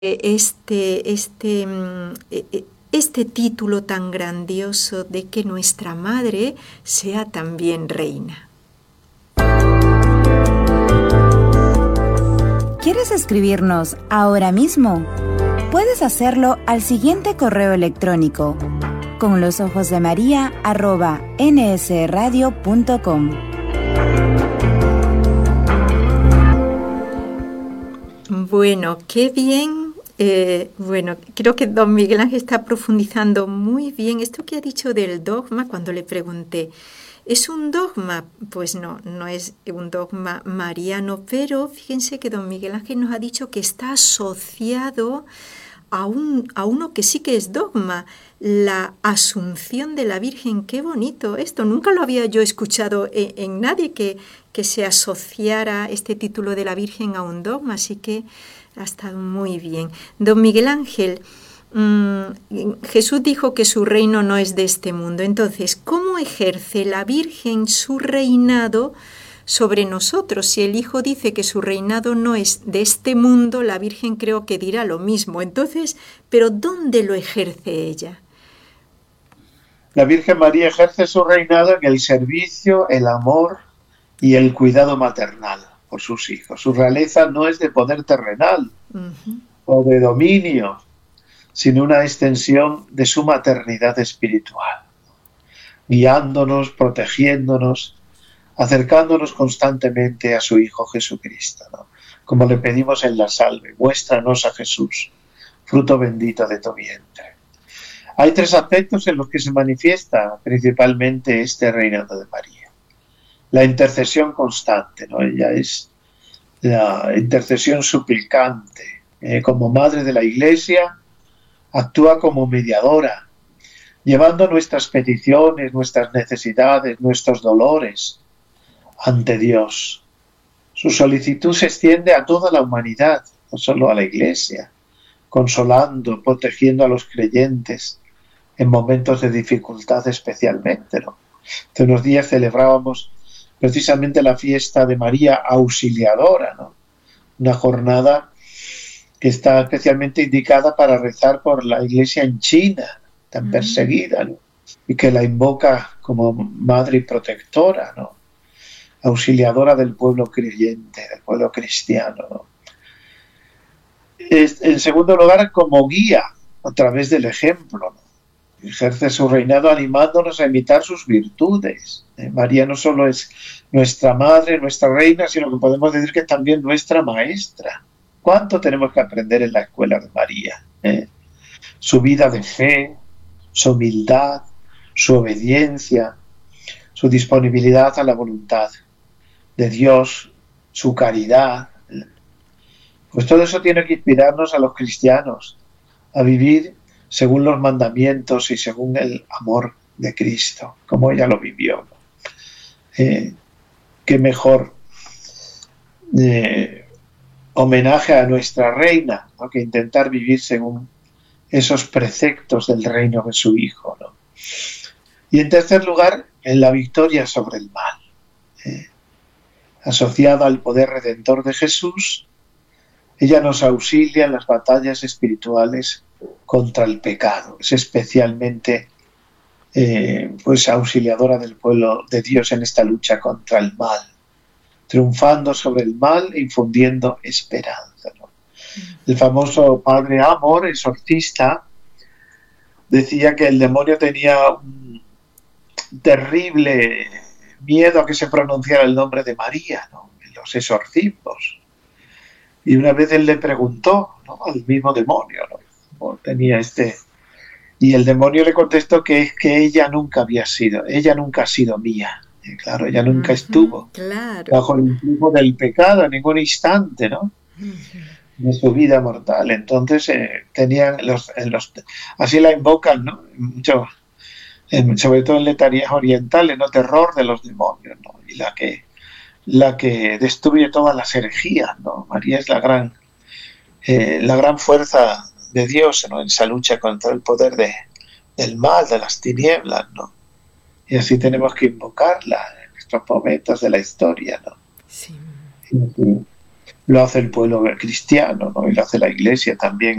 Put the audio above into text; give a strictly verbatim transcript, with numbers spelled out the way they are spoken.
este, este, mm, e- e- este título tan grandioso de que nuestra madre sea también reina. ¿Quieres escribirnos ahora mismo? Puedes hacerlo al siguiente correo electrónico: con los ojos de María arroba nsradio punto com. Bueno, qué bien. Eh, bueno, creo que don Miguel Ángel está profundizando muy bien esto que ha dicho del dogma. Cuando le pregunté, ¿es un dogma? Pues no, no es un dogma mariano, pero fíjense que don Miguel Ángel nos ha dicho que está asociado a, un, a uno que sí que es dogma, la Asunción de la Virgen. Qué bonito esto, nunca lo había yo escuchado en, en nadie que, que se asociara este título de la Virgen a un dogma, así que ha estado muy bien. Don Miguel Ángel, mmm, Jesús dijo que su reino no es de este mundo, entonces, ¿cómo ejerce la Virgen su reinado sobre nosotros? Si el Hijo dice que su reinado no es de este mundo, la Virgen creo que dirá lo mismo. Entonces, ¿pero dónde lo ejerce ella? La Virgen María ejerce su reinado en el servicio, el amor y el cuidado maternal por sus hijos. Su realeza no es de poder terrenal uh-huh. o de dominio, sino una extensión de su maternidad espiritual, guiándonos, protegiéndonos, acercándonos constantemente a su Hijo Jesucristo, ¿no? Como le pedimos en la salve: muéstranos a Jesús, fruto bendito de tu vientre. Hay tres aspectos en los que se manifiesta principalmente este reinado de María. La intercesión constante, ¿no? Ella es la intercesión suplicante. Eh, como madre de la Iglesia, actúa como mediadora, llevando nuestras peticiones, nuestras necesidades, nuestros dolores ante Dios. Su solicitud se extiende a toda la humanidad, no solo a la Iglesia, consolando, protegiendo a los creyentes en momentos de dificultad especialmente, ¿no? Hace unos días celebrábamos precisamente la fiesta de María Auxiliadora, ¿no? Una jornada que está especialmente indicada para rezar por la Iglesia en China, tan mm. perseguida, ¿no? Y que la invoca como madre y protectora, ¿no? Auxiliadora del pueblo creyente, del pueblo cristiano, ¿no? Es, en segundo lugar, como guía a través del ejemplo, ¿no? Ejerce su reinado animándonos a imitar sus virtudes. Eh, María no solo es nuestra madre, nuestra reina, sino que podemos decir que también nuestra maestra. ¿Cuánto tenemos que aprender en la escuela de María? ¿Eh? Su vida de fe, su humildad, su obediencia, su disponibilidad a la voluntad de Dios, su caridad. Pues todo eso tiene que inspirarnos a los cristianos a vivir según los mandamientos y según el amor de Cristo, como ella lo vivió. Eh, qué mejor eh, homenaje a nuestra reina, ¿no?, que intentar vivir según esos preceptos del reino de su Hijo, ¿no? Y en tercer lugar, en la victoria sobre el mal, eh, asociada al poder redentor de Jesús. Ella nos auxilia en las batallas espirituales contra el pecado. Es especialmente eh, pues auxiliadora del pueblo de Dios en esta lucha contra el mal, triunfando sobre el mal e infundiendo esperanza, ¿no? El famoso padre Amor, exorcista, decía que el demonio tenía un terrible miedo a que se pronunciara el nombre de María, ¿no?, en los exorcismos. Y una vez él le preguntó, ¿no?, al mismo demonio, ¿no?, tenía este, y el demonio le contestó que es que ella nunca había sido, ella nunca ha sido mía. Y claro, ella nunca uh-huh, estuvo claro. bajo el influjo del pecado en ningún instante, ¿no?, uh-huh. de su vida mortal. Entonces eh, tenían los, en los, así la invocan, ¿no?, mucho, en, sobre todo en letanías orientales, ¿no?, terror de los demonios, ¿no?, y la que la que destruye todas las herejías, ¿no? María es la gran eh, la gran fuerza de Dios, ¿no?, en esa lucha contra el poder de, del mal, de las tinieblas, ¿no? Y así tenemos que invocarla en estos momentos de la historia, ¿no? Sí. Y, y lo hace el pueblo cristiano, ¿no? Y lo hace la Iglesia también